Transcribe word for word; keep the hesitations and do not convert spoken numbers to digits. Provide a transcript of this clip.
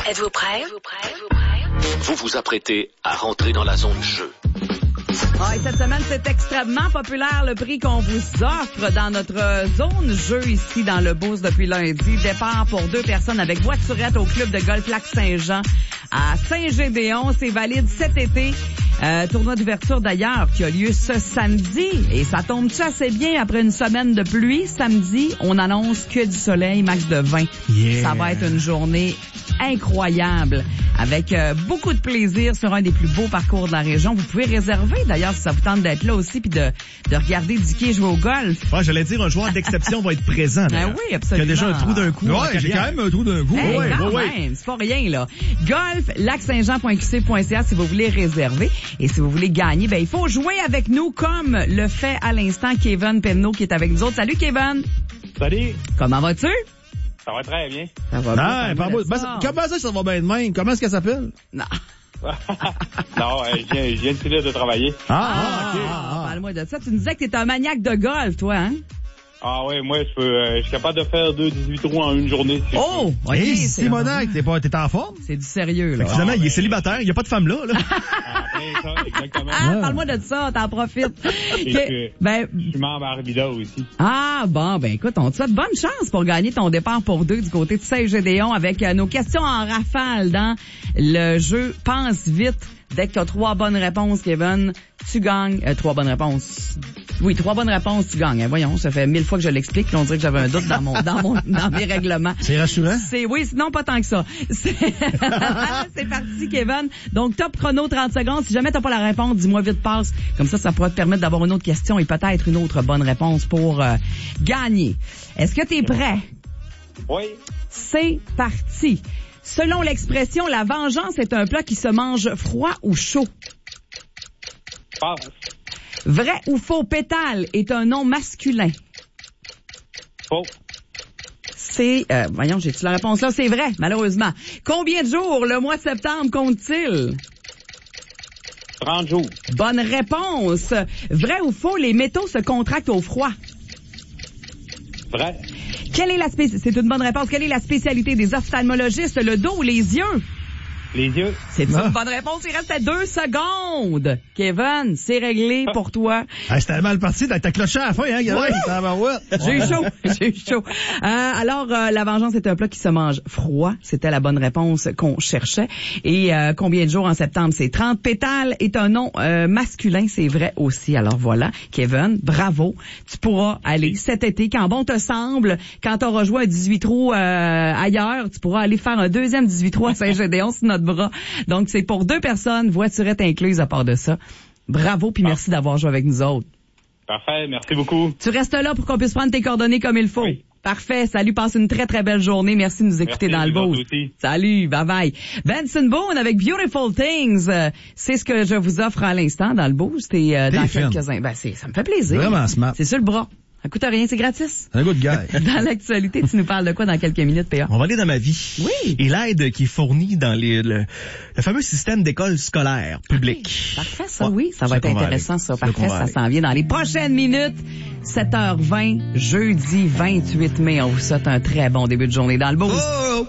Êtes-vous prêt? Êtes-vous prêt? Êtes-vous prêt? Vous vous apprêtez à rentrer dans la zone jeu. Ah, et cette semaine, c'est extrêmement populaire le prix qu'on vous offre dans notre zone jeu ici dans le Beauce depuis lundi. Départ pour deux personnes avec voiturette au club de golf Lac-Saint-Jean à Saint-Gédéon. C'est valide cet été. Euh, tournoi d'ouverture d'ailleurs qui a lieu ce samedi. Et ça tombe-tu assez bien après une semaine de pluie? Samedi, on annonce que du soleil, max de vingt. Yeah. Ça va être une journée incroyable avec euh, beaucoup de plaisir sur un des plus beaux parcours de la région. Vous pouvez réserver d'ailleurs si ça vous tente d'être là aussi puis de, de regarder Dicky jouer au golf. Ouais, j'allais dire un joueur d'exception va être présent. Ben oui, absolument. Qui a déjà un trou d'un coup. Ouais, j'ai quand même un trou d'un coup. Hey, ouais, quand ouais, même, c'est pas rien là. golf lac saint jean point q c point c a si vous voulez réserver. Et si vous voulez gagner, ben il faut jouer avec nous comme le fait à l'instant Kevin Penneau qui est avec nous autres. Salut Kevin. Salut. Comment vas-tu? Ça va très bien. Ça va bien. bien. Ben, ça. Comment ça, ça va bien de même? Comment est-ce qu'elle s'appelle? Non. non, euh, je, viens, je viens de finir de travailler. Ah, ah, ok. Ah, ah. Parle-moi de ça. Tu nous disais que t'es un maniaque de golf, toi, hein? Ah oui, moi, je peux, euh, je suis capable de faire deux dix-huit trous en une journée. Si oh! OK, hey, Simonac, t'es pas, t'es en forme? C'est du sérieux, là. Finalement, ah, il est ben... célibataire, il n'y a pas de femme là, là. Ah, ben, ça, exactement. Ah, ouais. Parle-moi de ça, t'en profites. Et que, ben, je suis membre à Arvida aussi. Ah, bon, ben écoute, on te souhaite bonne chance pour gagner ton départ pour deux du côté de Saint-Gédéon avec euh, nos questions en rafale dans le jeu Pense vite. Dès que tu as trois bonnes réponses, Kevin, tu gagnes. Euh, trois bonnes réponses. Oui, trois bonnes réponses, tu gagnes. Hein, voyons, ça fait mille fois que je l'explique. Là, on dirait que j'avais un doute dans mon, dans mon, dans mes règlements. C'est rassurant? C'est, oui, sinon pas tant que ça. C'est, c'est parti, Kevin. Donc, top chrono, trente secondes. Si jamais t'as pas la réponse, dis-moi vite passe. Comme ça, ça pourra te permettre d'avoir une autre question et peut-être une autre bonne réponse pour euh, gagner. Est-ce que t'es prêt? Oui. C'est parti. Selon l'expression, la vengeance est un plat qui se mange froid ou chaud. Passe. Vrai ou faux, pétale est un nom masculin. Faux. C'est, euh, voyons, j'ai-tu la réponse là? C'est vrai, malheureusement. Combien de jours le mois de septembre compte-t-il? trente jours. Bonne réponse. Vrai ou faux, les métaux se contractent au froid? Vrai. Quelle est la spé- C'est une bonne réponse. Quelle est la spécialité des ophtalmologistes, le dos ou les yeux? Les yeux. C'est une ah. bonne réponse. Il reste à deux secondes. Kevin, c'est réglé ah. pour toi. Ah, c'était mal parti. T'as cloché à la fin, hein, Gavin? Ouais. J'ai eu chaud. J'ai eu chaud. Euh, alors, euh, la vengeance est un plat qui se mange froid. C'était la bonne réponse qu'on cherchait. Et euh, combien de jours en septembre? C'est trente. Pétale est un nom euh, masculin. C'est vrai aussi. Alors voilà. Kevin, bravo. Tu pourras aller cet été, quand bon te semble, quand tu auras joué un dix-huit trous euh, ailleurs, tu pourras aller faire un deuxième dix-huit trous à Saint-Gédéon sur notre bras. Donc, c'est pour deux personnes, voiturette incluse à part de ça. Bravo, puis merci d'avoir joué avec nous autres. Parfait, merci beaucoup. Tu restes là pour qu'on puisse prendre tes coordonnées comme il faut. Oui. Parfait. Salut, passe une très, très belle journée. Merci de nous écouter merci, dans le Beauce. Salut, bye-bye. Benson Boone avec Beautiful Things. Euh, c'est ce que je vous offre à l'instant dans le Beauce. Et euh, dans quelques-uns. Ben, c'est, ça me fait plaisir. Vraiment smart. C'est sur le bras. Ça coûte rien, c'est gratis. Un good guy. Dans l'actualité, tu nous parles de quoi dans quelques minutes, P A? On va aller dans ma vie. Oui. Et l'aide qui est fournie dans les, le, le fameux système d'école scolaire publique. Okay. Parfait, ça, ouais. oui. Ça C'est va être intéressant, ça. Parfait, ça s'en vient dans les prochaines minutes. sept heures vingt, jeudi vingt-huit mai. On vous souhaite un très bon début de journée dans le Beauce. Oh!